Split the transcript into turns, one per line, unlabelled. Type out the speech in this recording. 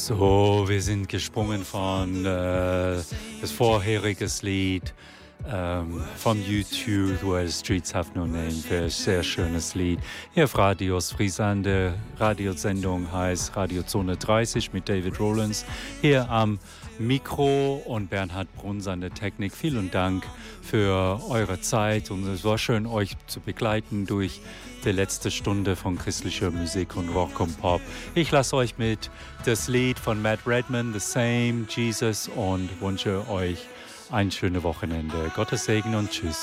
So, wir sind gesprungen von das vorherige Lied von YouTube, Where the Streets Have No Name, für ein sehr schönes Lied. Hier auf Radios Friesande, Radiosendung heißt Radiozone 30 mit David Rollins. Hier am Mikro und Bernhard Bruns an der Technik. Vielen Dank für eure Zeit und es war schön, euch zu begleiten durch die letzte Stunde von christlicher Musik und Rock und Pop. Ich lasse euch mit das Lied von Matt Redman, The Same, Jesus, und wünsche euch ein schönes Wochenende. Gottes Segen und Tschüss.